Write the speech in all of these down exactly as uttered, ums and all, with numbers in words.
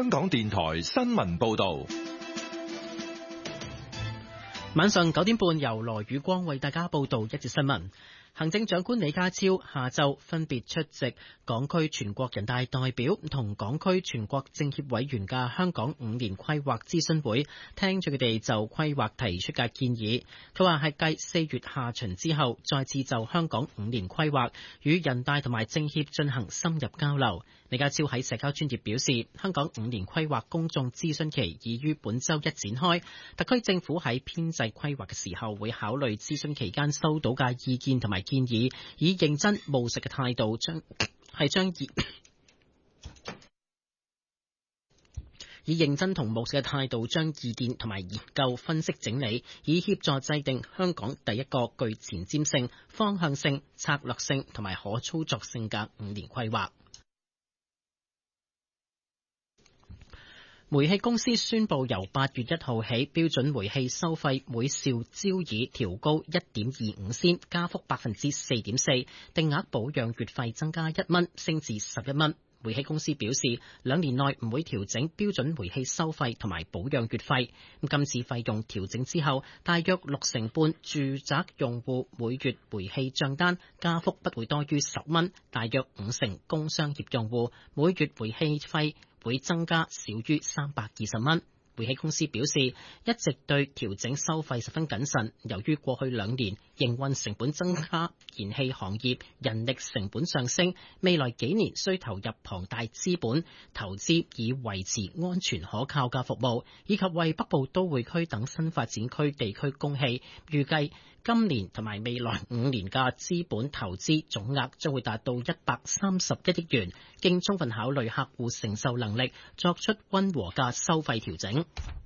香港電台新聞報道。 晚上九點半，由羅宇光為大家報道一節新聞。行政長官李家超下晝分別出席港區全國人大代表同港區全國政協委員嘅香港五年規劃諮詢會，聽取佢哋就規劃提出嘅建議。佢話係繼四月下旬之後，再次就香港五年規劃與人大同埋政協進行深入交流。李家超喺社交專頁表示，香港五年規劃公眾諮詢期已於本周一展開，特區政府喺編制規劃嘅時候會考慮諮詢期間收到嘅意見同埋建議，以認真務實嘅態度將係將以以認真同務實嘅態度將意見同埋研究分析整理，以協助制定香港第一個具前瞻性、方向性、策略性同埋可操作性嘅五年規劃。煤氣公司宣布，由八月一號起，標準煤氣收費每兆焦耳調高一點二五仙，加幅百分之四點四，定額保養月費增加一蚊，升至十一蚊。煤氣公司表示，兩年內唔會調整標準煤氣收費同埋保養月費。今次費用調整之後，大約六成半住宅用戶每月煤氣賬單加幅不會多於十蚊，大約五成工商業用戶每月煤氣費會增加少於三百二十蚊。煤氣公司表示，一直對調整收費十分謹慎，由於過去兩年營運成本增加，燃氣行業人力成本上升，未來幾年需投入龐大資本投資以維持安全可靠嘅服務，以及為北部都會區等新發展區地區供氣。預計今年同埋未來五年嘅資本投資總額將會達到一百三十一億元，經充分考慮客戶承受能力，作出溫和嘅收費調整。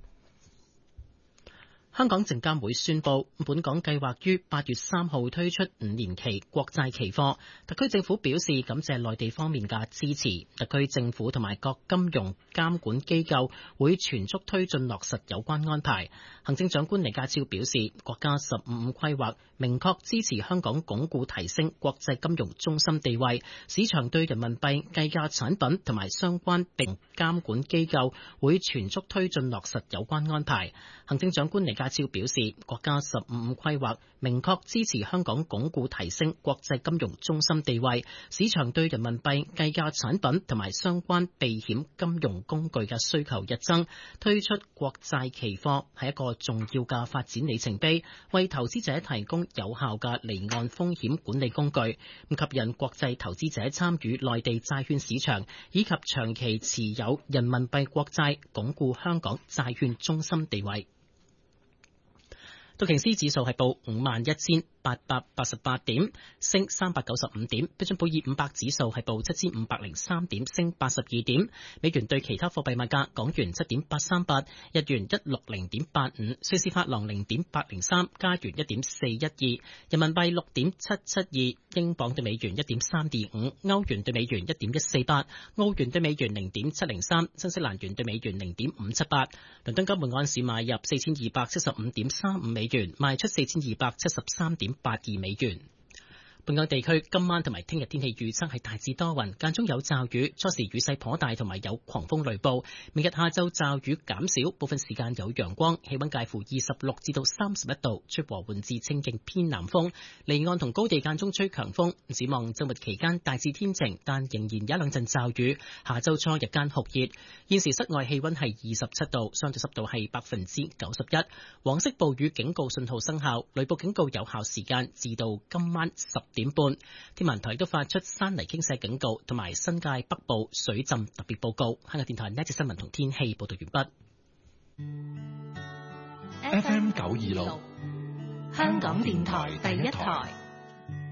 香港證監會宣布，本港計劃於八月三號推出五年期國債期貨。特區政府表示感謝內地方面嘅支持，特區政府同埋各金融監管機構會全速推進落實有關安排。行政長官李家超表示，國家十五五規劃明確支持香港鞏固提升國際金融中心地位，市場對人民幣計價產品同埋相關並監管機構會全速推進落實有關安排。行政長官李家超表示，國家十五五規劃明確支持香港鞏固提升國際金融中心地位，市場對人民幣計價產品同埋相關避險金融工具嘅需求日增，推出國債期貨係一個重要嘅發展里程碑，為投資者提供有效嘅離岸風險管理工具，咁吸引國際投資者參與內地債券市場，以及長期持有人民幣國債，鞏固香港債券中心地位。道瓊斯指數係報五萬一千八百八十八點，升三百九十五點。標準普爾五百指數係報七千五百零三點，升八十二點。美元對其他貨幣物價：港元七點八三八，日元一六零點八五，瑞士法郎零點八零三，加元一點四一二，人民幣六點七七二，英鎊對美元一點三二五，歐元對美元一點一四八，澳元對美元零點七零三，新西蘭元對美元零點五七八。倫敦金每盎司買入四千二百七十五點三五美元，賣出四千二百七十三點八二美元。本港地區今晚同埋聽日天氣預測係大致多雲，間中有驟雨，初時雨勢頗大，同埋有狂風雷暴。明日下晝驟雨減少，部分時間有陽光，氣溫介乎二十六至到三十一度，吹和緩至清勁偏南風。離岸同高地間中吹強風。展望週末期間大致天晴，但仍然有一兩陣驟雨。下週初日間酷熱。現時室外氣溫係二十七度，相對濕度係百分之九十一。黃色暴雨警告信號生效，雷暴警告有效時間至到今晚十點半。天文台都發出山泥傾瀉警告同埋新界北部水浸特別報告。香港電台呢一節新聞同天氣報道完畢。 F M 九二六， 香港電台第一台。